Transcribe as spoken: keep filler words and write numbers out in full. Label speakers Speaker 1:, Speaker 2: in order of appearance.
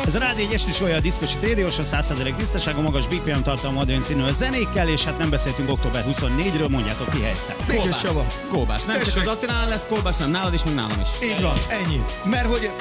Speaker 1: Ez a Rádió egy esti sója a Diszkosi Rédióson, száz százalék tisztasága, magas bé pé em tartalmú adrén színű a zenékkel, és hát nem beszéltünk október huszonnégyedikéről, mondjátok ki helyette.
Speaker 2: Kolbász. Kolbász. Nem
Speaker 3: Tessék.
Speaker 2: csak az Attilánál lesz kolbász, hanem nálad is, meg nálam is.
Speaker 3: Így van, ennyi. Mert hogy